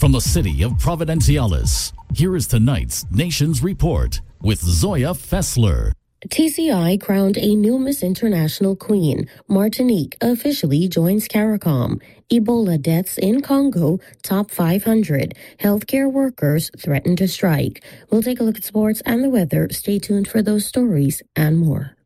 From the city of Providenciales, here is tonight's Nations Report with Zoya Fessler. TCI crowned a new Miss International Queen. Martinique officially joins CARICOM. Ebola deaths in Congo top 500. Healthcare workers threaten to strike. We'll take a look at sports and the weather. Stay tuned for those stories and more.